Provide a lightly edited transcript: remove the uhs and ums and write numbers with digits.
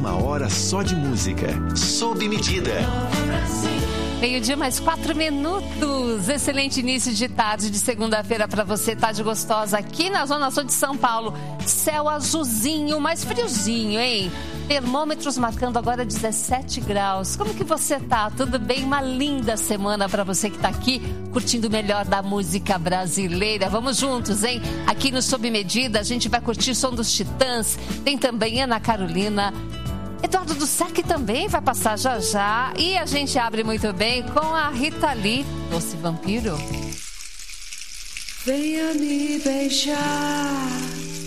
Uma hora só de música, sob medida. 12:00 mais 4 minutos. Excelente início de tarde de segunda-feira para você, tarde gostosa aqui na Zona Sul de São Paulo. Céu azulzinho, mais friozinho, hein? Termômetros marcando agora 17 graus. Como que você tá? Tudo bem? Uma linda semana para você que tá aqui curtindo o melhor da música brasileira. Vamos juntos, hein? Aqui no Sob Medida a gente vai curtir o som dos Titãs. Tem também Ana Carolina. Eduardo do Sec também vai passar já já. E a gente abre muito bem com a Rita Lee, Doce Vampiro. Venha me beijar,